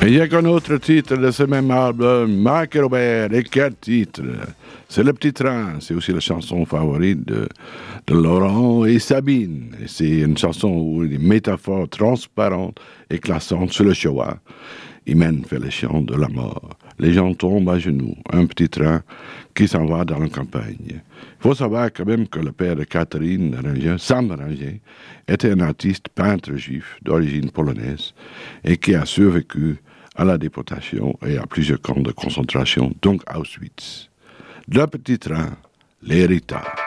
Il y a qu'un autre titre de ce même album, Mike et Robert, et quel titre? C'est Le Petit Train, c'est aussi la chanson favorite de Laurent et Sabine. Et c'est une chanson où les métaphores transparentes et classantes sur le Shoah. Imen fait le chant de la mort. Les gens tombent à genoux, un petit train qui s'en va dans la campagne. Il faut savoir quand même que le père de Catherine Ringer, Sam Ringer, était un artiste peintre juif d'origine polonaise et qui a survécu à la déportation et à plusieurs camps de concentration, donc Auschwitz. Le petit train, l'héritage.